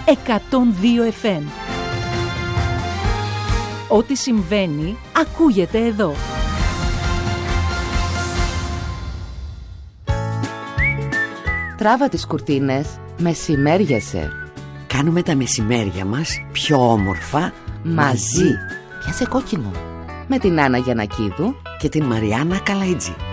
102 FM. Ό,τι συμβαίνει ακούγεται εδώ. Τράβα τις κουρτίνες, μεσημέριασε. Κάνουμε τα μεσημέρια μας πιο όμορφα μαζί. Πιάσε κόκκινο. Με την Άννα Γιαννακίδου και την Μαριάννα Καλαϊτζή.